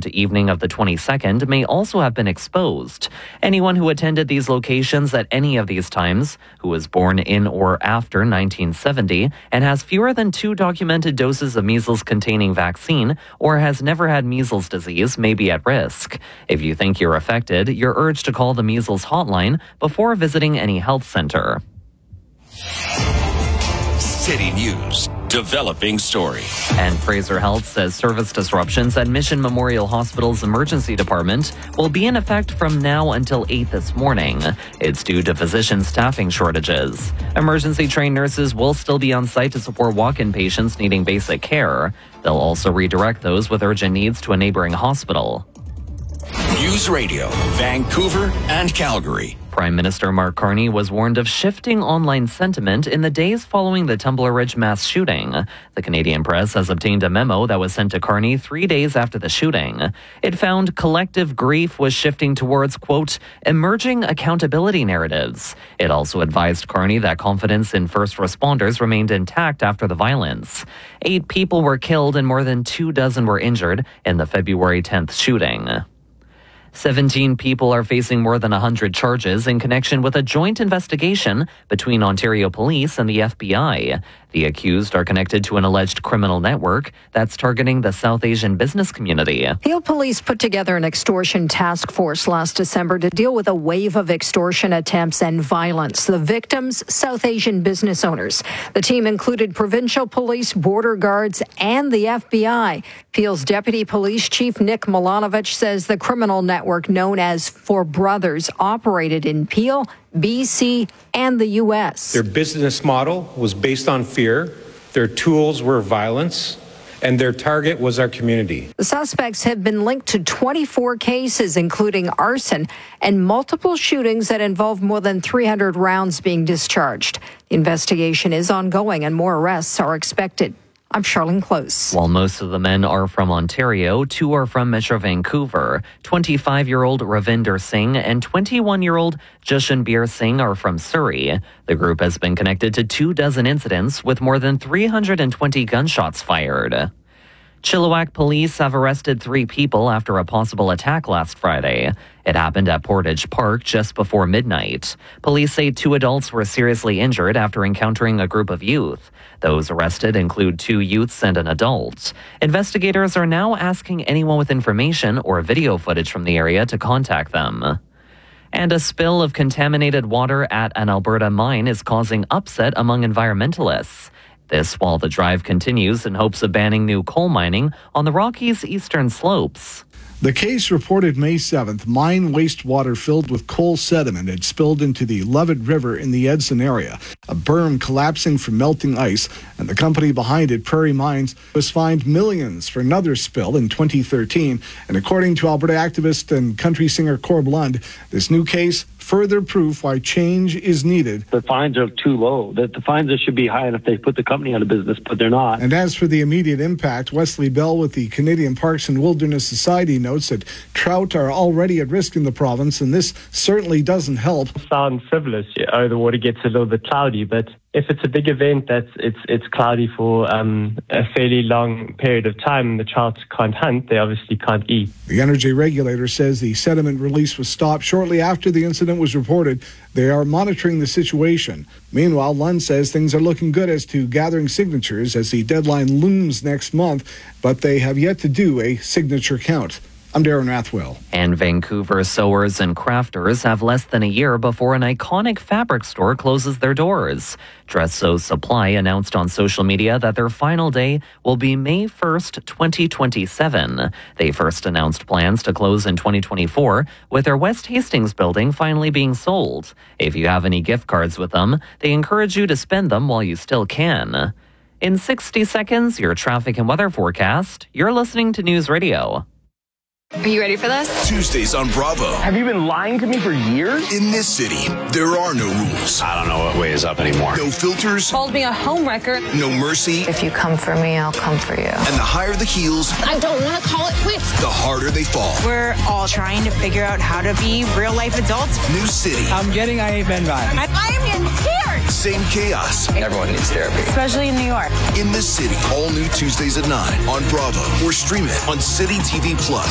and evening of the 22nd may also have been exposed. Anyone who attended these locations at any of these times, who was born in or after 1970 and has fewer than 2 documented doses of measles-containing vaccine or has never had measles disease may be at risk. If you think you're affected, you're urged to call the measles hotline before visiting any health center. City News, developing story. And Fraser Health says service disruptions at Mission Memorial Hospital's emergency department will be in effect from now until 8 this morning. It's due to physician staffing shortages. Emergency trained nurses will still be on site to support walk-in patients needing basic care. They'll also redirect those with urgent needs to a neighboring hospital. News Radio, Vancouver and Calgary. Prime Minister Mark Carney was warned of shifting online sentiment in the days following the Tumbler Ridge mass shooting. The Canadian press has obtained a memo that was sent to Carney 3 days after the shooting. It found collective grief was shifting towards, quote, emerging accountability narratives. It also advised Carney that confidence in first responders remained intact after the violence. 8 people were killed and more than 24 were injured in the February 10th shooting. 17 people are facing more than 100 charges in connection with a joint investigation between Ontario Police and the FBI. The accused are connected to an alleged criminal network that's targeting the South Asian business community. Peel Police put together an extortion task force last December to deal with a wave of extortion attempts and violence. The victims, South Asian business owners. The team included provincial police, border guards, and the FBI. Peel's Deputy Police Chief Nick Milanovich says the criminal network known as Four Brothers operated in Peel, BC, and the U.S. Their business model was based on fear, their tools were violence, and their target was our community. The suspects have been linked to 24 cases, including arson and multiple shootings that involve more than 300 rounds being discharged. The investigation is ongoing and more arrests are expected. I'm Charlene Close. While most of the men are from Ontario, 2 are from Metro Vancouver. 25-year-old Ravinder Singh and 21-year-old Jashanbir Singh are from Surrey. The group has been connected to 24 incidents with more than 320 gunshots fired. Chilliwack police have arrested 3 people after a possible attack last Friday. It happened at Portage Park just before midnight. Police say 2 adults were seriously injured after encountering a group of youth. Those arrested include 2 youths and an adult. Investigators are now asking anyone with information or video footage from the area to contact them. And a spill of contaminated water at an Alberta mine is causing upset among environmentalists. This while the drive continues in hopes of banning new coal mining on the Rockies' eastern slopes. The case reported May 7th, mine wastewater filled with coal sediment had spilled into the Levitt River in the Edson area, a berm collapsing from melting ice, and the company behind it, Prairie Mines, was fined millions for another spill in 2013. And according to Alberta activist and country singer Corb Lund, this new case further proof why change is needed. The fines are too low. The fines should be high enough they put the company out of business, but they're not. And as for the immediate impact, Wesley Bell with the Canadian Parks and Wilderness Society notes that trout are already at risk in the province, and this certainly doesn't help. Sounds frivolous, the water gets a little bit cloudy, but if it's a big event that's it's cloudy for a fairly long period of time, the trout can't hunt, they obviously can't eat. The energy regulator says the sediment release was stopped shortly after the incident was reported. They are monitoring the situation. Meanwhile, Lund says things are looking good as to gathering signatures as the deadline looms next month, but they have yet to do a signature count. I'm Darren Rathwell. And Vancouver sewers and crafters have less than a year before an iconic fabric store closes their doors. Dress Sew Supply announced on social media that their final day will be May 1st, 2027. They first announced plans to close in 2024, with their West Hastings building finally being sold. If you have any gift cards with them, they encourage you to spend them while you still can. In 60 seconds, your traffic and weather forecast. You're listening to News Radio. Are you ready for this? Tuesdays on Bravo. Have you been lying to me for years? In this city, there are no rules. I don't know what way is up anymore. No filters. Called me a homewrecker. No mercy. If you come for me, I'll come for you. And the higher the heels, I don't want to call it quits. the harder they fall. We're all trying to figure out how to be real-life adults. New city. I'm getting I Ain't Been By. I am in tears. Same chaos. Everyone needs therapy. Especially in New York. In this city, all new Tuesdays at 9 on Bravo or stream it on City TV Plus.